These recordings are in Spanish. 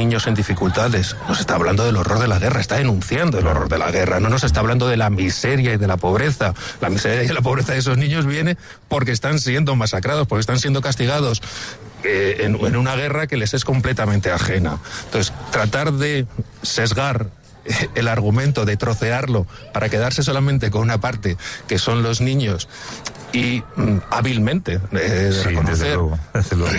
niños en dificultades. Nos está hablando del horror de la guerra, está denunciando el horror de la guerra. No nos está hablando de la miseria y de la pobreza. La miseria y la pobreza de esos niños viene porque están siendo masacrados, porque están siendo castigados en una guerra que les es completamente ajena. Entonces, tratar de sesgar el argumento, de trocearlo para quedarse solamente con una parte, que son los niños, y hábilmente reconocer, desde luego.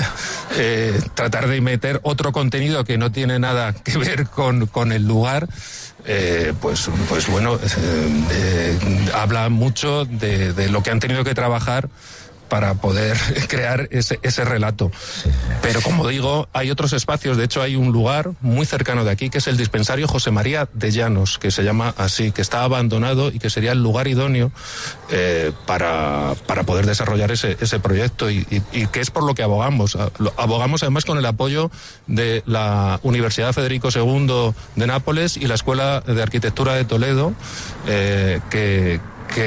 Tratar de meter otro contenido que no tiene nada que ver con el lugar, pues bueno, habla mucho de lo que han tenido que trabajar para poder crear ese relato. Pero como digo, hay otros espacios. De hecho, hay un lugar muy cercano de aquí, que es el dispensario José María de Llanos, que se llama así, que está abandonado y que sería el lugar idóneo para poder desarrollar ese proyecto y que es por lo que abogamos. Abogamos además con el apoyo de la Universidad Federico II de Nápoles y la Escuela de Arquitectura de Toledo, que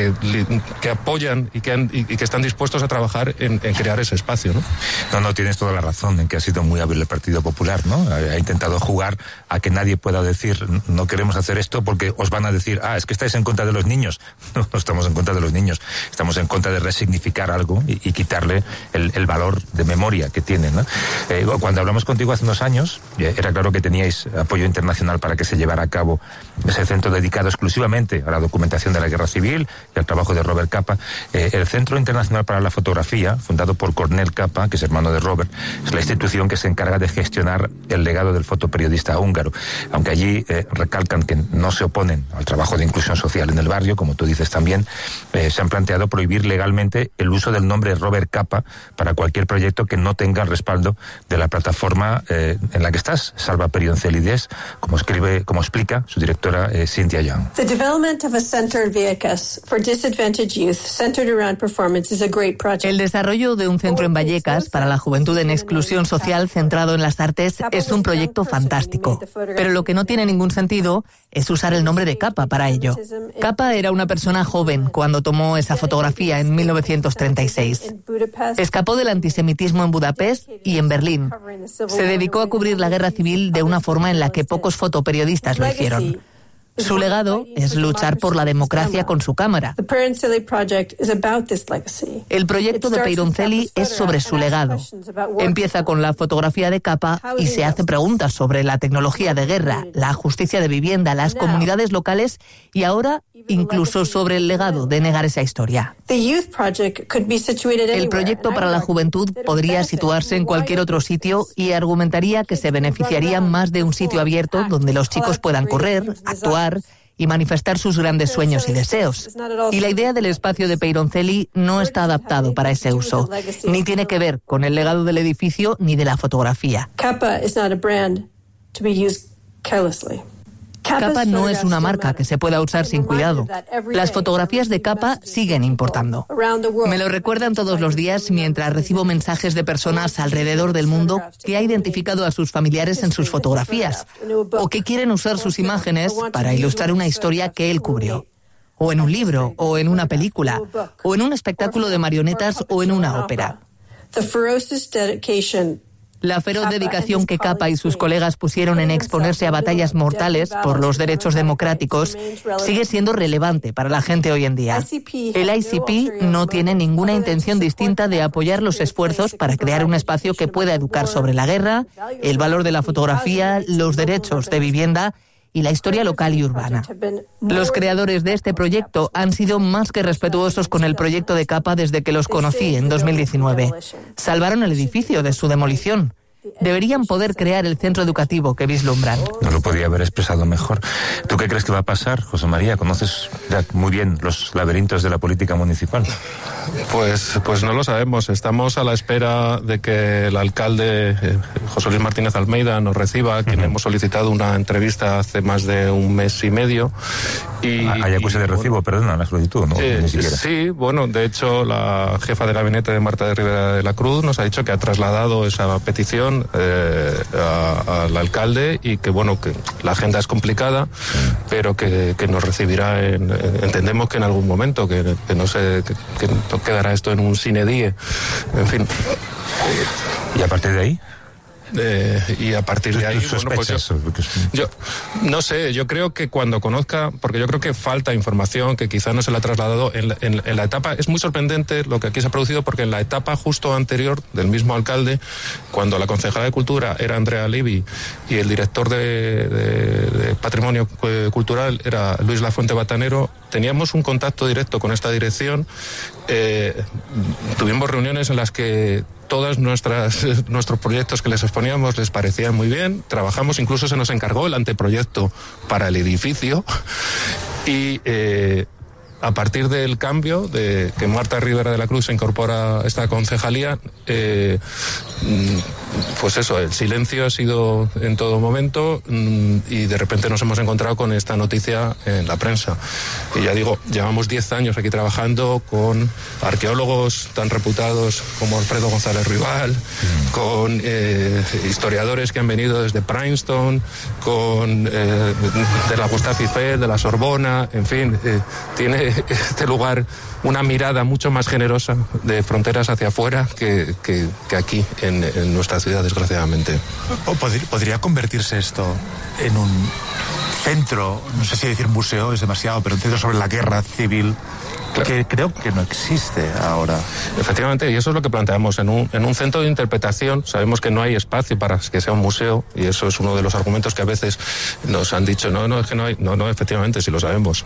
apoyan y que están dispuestos a trabajar en crear ese espacio, ¿no? No, tienes toda la razón en que ha sido muy hábil el Partido Popular, ¿no? Ha intentado jugar a que nadie pueda decir no queremos hacer esto porque os van a decir es que estáis en contra de los niños. No estamos en contra de los niños, estamos en contra de resignificar algo y quitarle el valor de memoria que tienen, ¿no? Cuando hablamos contigo hace unos años, era claro que teníais apoyo internacional para que se llevara a cabo ese centro dedicado exclusivamente a la documentación de la Guerra Civil y al trabajo de Robert Capa. El Centro Internacional para la Fotografía, fundado por Cornel Capa, que es hermano de Robert, es la institución que se encarga de gestionar el legado del fotoperiodista húngaro. Aunque allí recalcan que no se oponen al trabajo de inclusión social en el barrio, como tú dices también, se han planteado prohibir legalmente el uso del nombre Robert Capa para cualquier proyecto que no tenga el respaldo de la plataforma en la que estás, Salva Perioncelides, como explica su directora Cynthia Young. The development of a center in Vallecas for disadvantaged youth centered around performance is a great project. El desarrollo de un centro en Vallecas para la juventud en exclusión social centrado en las artes es un proyecto fantástico. Pero lo que no tiene ningún sentido es usar el nombre de Capa para ello. Capa era una persona joven cuando tomó esa fotografía en 1936. Escapó del antisemitismo en Budapest y en Berlín. Se dedicó a cubrir la guerra civil de una forma en la que pocos fotoperiodistas lo hicieron. Su legado es luchar por la democracia con su cámara. El proyecto de Peironcelli es sobre su legado. Empieza con la fotografía de Capa y se hace preguntas sobre la tecnología de guerra, la justicia de vivienda, las comunidades locales y ahora incluso sobre el legado de negar esa historia. El proyecto para la juventud podría situarse en cualquier otro sitio y argumentaría que se beneficiaría más de un sitio abierto donde los chicos puedan correr, actuar y manifestar sus grandes sueños y deseos. Y la idea del espacio de Peironcelli no está adaptado para ese uso, ni tiene que ver con el legado del edificio ni de la fotografía. Capa no es una marca que se pueda usar sin cuidado. Las fotografías de Capa siguen importando. Me lo recuerdan todos los días mientras recibo mensajes de personas alrededor del mundo que ha identificado a sus familiares en sus fotografías o que quieren usar sus imágenes para ilustrar una historia que él cubrió. O en un libro, o en una película, o en un espectáculo de marionetas o en una ópera. La feroz dedicación que Capa y sus colegas pusieron en exponerse a batallas mortales por los derechos democráticos sigue siendo relevante para la gente hoy en día. El ICP no tiene ninguna intención distinta de apoyar los esfuerzos para crear un espacio que pueda educar sobre la guerra, el valor de la fotografía, los derechos de vivienda y la historia local y urbana. Los creadores de este proyecto han sido más que respetuosos con el proyecto de Capa desde que los conocí en 2019. Salvaron el edificio de su demolición. Deberían poder crear el centro educativo que vislumbran. No lo podía haber expresado mejor. ¿Tú qué crees que va a pasar, José María? ¿Conoces ya muy bien los laberintos de la política municipal? Pues no lo sabemos. Estamos a la espera de que el alcalde José Luis Martínez Almeida nos reciba, a quien hemos solicitado una entrevista hace más de un mes y medio. Hay acuse de recibo, perdona, la solicitud, ¿no? Ni siquiera. Sí, bueno, de hecho la jefa de gabinete de Marta de Rivera de la Cruz nos ha dicho que ha trasladado esa petición al alcalde y que bueno, que la agenda es complicada, pero que nos recibirá entendemos que en algún momento, que no sé, que no quedará esto en un sine die, en fin. ¿Y a partir de ahí? y a partir de ahí, bueno, pues yo no sé, yo creo que cuando conozca, porque yo creo que falta información que quizá no se le ha trasladado en la etapa, es muy sorprendente lo que aquí se ha producido, porque en la etapa justo anterior del mismo alcalde, cuando la concejala de Cultura era Andrea Levy y el director de Patrimonio Cultural era Luis Lafuente Batanero, teníamos un contacto directo con esta dirección, tuvimos reuniones en las que todos nuestros proyectos que les exponíamos les parecían muy bien, trabajamos, incluso se nos encargó el anteproyecto para el edificio y a partir del cambio de que Marta Rivera de la Cruz se incorpora a esta concejalía, pues eso, el silencio ha sido en todo momento y de repente nos hemos encontrado con esta noticia en la prensa. Y ya digo, llevamos 10 años aquí trabajando con arqueólogos tan reputados como Alfredo González Rival, con historiadores que han venido desde Princeton, con de la Gustave Eiffel, de la Sorbona, en fin, tiene este lugar una mirada mucho más generosa de fronteras hacia afuera que aquí en nuestra ciudad, desgraciadamente. ¿Podría convertirse esto en un centro, no sé si decir museo es demasiado, pero un centro sobre la guerra civil? Que creo que no existe ahora. Efectivamente, y eso es lo que planteamos. En un centro de interpretación sabemos que no hay espacio para que sea un museo, y eso es uno de los argumentos que a veces nos han dicho, no, es que no hay, no, efectivamente, sí lo sabemos.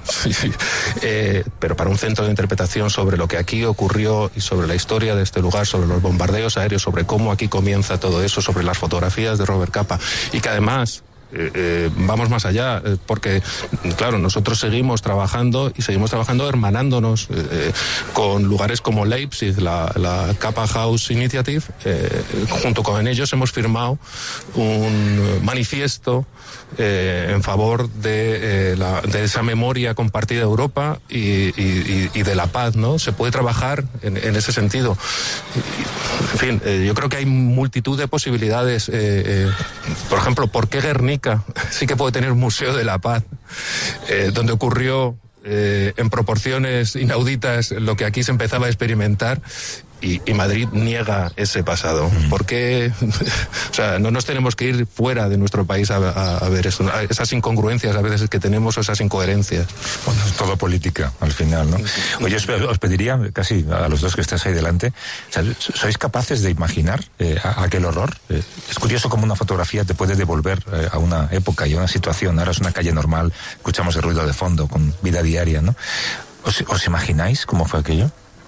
Pero para un centro de interpretación sobre lo que aquí ocurrió y sobre la historia de este lugar, sobre los bombardeos aéreos, sobre cómo aquí comienza todo eso, sobre las fotografías de Robert Capa, y que además vamos más allá, porque claro, nosotros seguimos trabajando hermanándonos con lugares como Leipzig, la Capa House Initiative. Junto con ellos hemos firmado un manifiesto en favor de esa memoria compartida de Europa y de la paz, ¿no? Se puede trabajar en ese sentido. En fin, yo creo que hay multitud de posibilidades. Por ejemplo, ¿por qué Guernica sí que puede tener un museo de la paz, donde ocurrió en proporciones inauditas lo que aquí se empezaba a experimentar, y Madrid niega ese pasado? ¿Por qué? O sea, no nos tenemos que ir fuera de nuestro país a ver esto, esas incongruencias a veces que tenemos, o esas incoherencias. Bueno, es todo política al final, ¿no? Oye, os pediría casi a los dos que estáis ahí delante, o sea, ¿sois capaces de imaginar aquel horror? Es curioso cómo una fotografía te puede devolver a una época y a una situación. Ahora es una calle normal, escuchamos el ruido de fondo con vida diaria, ¿no? ¿Os imagináis cómo fue aquello?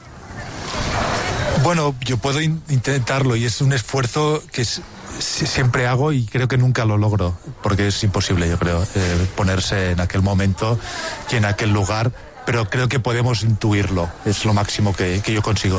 Bueno, yo puedo intentarlo, y es un esfuerzo que siempre hago y creo que nunca lo logro, porque es imposible, yo creo, ponerse en aquel momento y en aquel lugar, pero creo que podemos intuirlo, es lo máximo que yo consigo.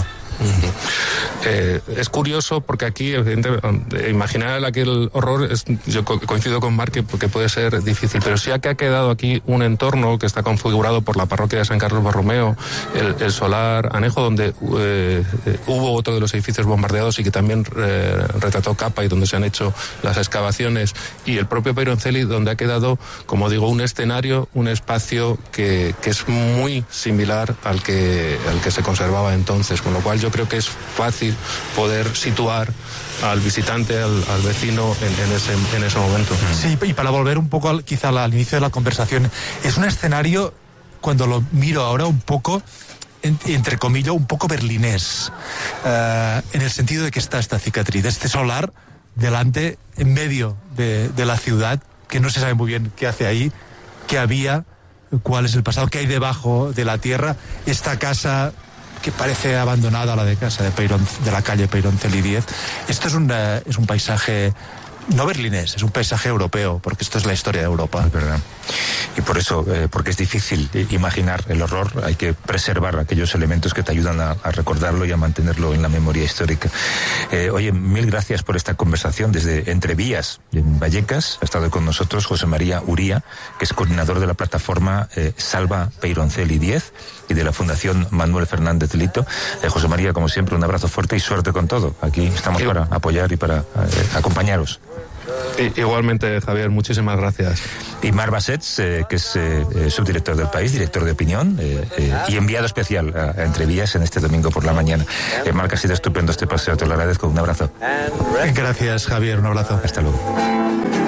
Es curioso porque aquí imaginar aquel horror, yo coincido con Marc que puede ser difícil, pero sí que ha quedado aquí un entorno que está configurado por la parroquia de San Carlos Borromeo, el solar Anejo, donde hubo otro de los edificios bombardeados y que también retrató Capa, y donde se han hecho las excavaciones, y el propio Peyroncelli, donde ha quedado, como digo, un escenario, un espacio que es muy similar al que se conservaba entonces, con lo cual yo creo que es fácil poder situar al visitante, al vecino en ese momento. Sí, y para volver un poco quizá al inicio de la conversación, es un escenario, cuando lo miro ahora, un poco, entre comillas, un poco berlinés, en el sentido de que está esta cicatriz, este solar delante, en medio de la ciudad, que no se sabe muy bien qué hace ahí, qué había, cuál es el pasado, qué hay debajo de la tierra, esta casa que parece abandonada, la de casa de la calle Peyroncelli 10. Esto es un paisaje no berlinés, es un paisaje europeo, porque esto es la historia de Europa. Es verdad. Y por eso, porque es difícil imaginar el horror, hay que preservar aquellos elementos que te ayudan a recordarlo y a mantenerlo en la memoria histórica. Oye, mil gracias por esta conversación desde Entrevías, en Vallecas. Ha estado con nosotros José María Uría, que es coordinador de la plataforma Salva Peyroncelli 10 y de la Fundación Manuel Fernández Lito. José María, como siempre, un abrazo fuerte y suerte con todo. Aquí estamos para apoyar y para acompañaros. Igualmente, Javier, muchísimas gracias. Y Marc Bassets, que es subdirector del País, director de opinión y enviado especial a Entrevías en este domingo por la mañana. Marc, ha sido estupendo este paseo, te lo agradezco. Un abrazo. Gracias, Javier, un abrazo. Hasta luego.